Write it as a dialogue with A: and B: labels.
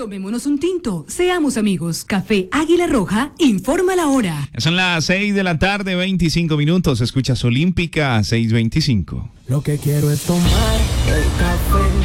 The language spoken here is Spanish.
A: Tomémonos un tinto, seamos amigos. Café Águila Roja, informa la hora.
B: Son las 6 de la tarde, 25 minutos. Escuchas Olímpica 6:25.
C: Lo que quiero es tomar el café